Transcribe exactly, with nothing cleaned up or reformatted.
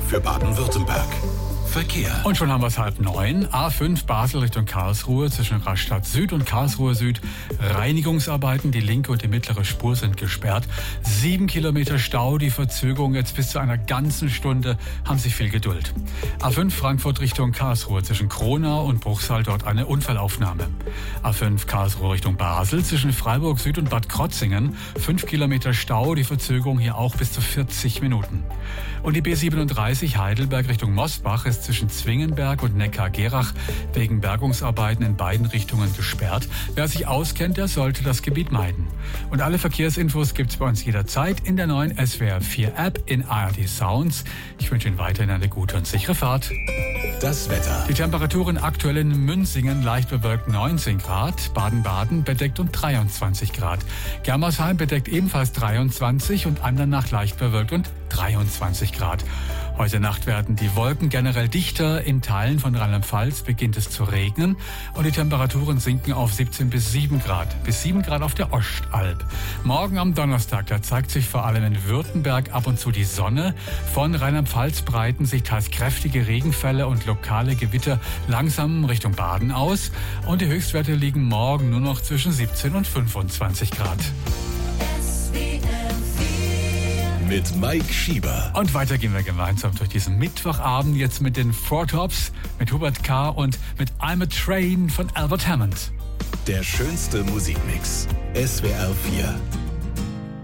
für Baden-Württemberg. Verkehr. Und schon haben wir es halb neun. A fünf Basel Richtung Karlsruhe zwischen Rastatt Süd und Karlsruhe Süd. Reinigungsarbeiten. Die linke und die mittlere Spur sind gesperrt. Sieben Kilometer Stau. Die Verzögerung jetzt bis zu einer ganzen Stunde. Haben Sie viel Geduld. A fünf Frankfurt Richtung Karlsruhe zwischen Kronau und Bruchsal. Dort eine Unfallaufnahme. A fünf Karlsruhe Richtung Basel zwischen Freiburg Süd und Bad Krotzingen. Fünf Kilometer Stau. Die Verzögerung hier auch bis zu vierzig Minuten. Und die B siebenunddreißig Heidelberg Richtung Mosbach ist zwischen Zwingenberg und Neckar-Gerach wegen Bergungsarbeiten in beiden Richtungen gesperrt. Wer sich auskennt, der sollte das Gebiet meiden. Und alle Verkehrsinfos gibt's bei uns jederzeit in der neuen S W R vier App in A R D Sounds. Ich wünsche Ihnen weiterhin eine gute und sichere Fahrt. Das Wetter. Die Temperaturen aktuell in Münzingen leicht bewölkt neunzehn Grad, Baden-Baden bedeckt und dreiundzwanzig Grad. Germersheim bedeckt ebenfalls dreiundzwanzig und Andernach leicht bewölkt und dreiundzwanzig Grad. Heute Nacht werden die Wolken generell dichter. In Teilen von Rheinland-Pfalz beginnt es zu regnen und die Temperaturen sinken auf siebzehn bis sieben Grad. Bis sieben Grad auf der Ostalb. Morgen am Donnerstag, da zeigt sich vor allem in Württemberg ab und zu die Sonne. Von Rheinland-Pfalz breiten sich teils kräftige Regenfälle und lokale Gewitter langsam Richtung Baden aus. Und die Höchstwerte liegen morgen nur noch zwischen siebzehn und fünfundzwanzig Grad. Mit Mike Schieber. Und weiter gehen wir gemeinsam durch diesen Mittwochabend jetzt mit den Four Tops, mit Hubert K. und mit I'm a Train von Albert Hammond. Der schönste Musikmix. S W R vier.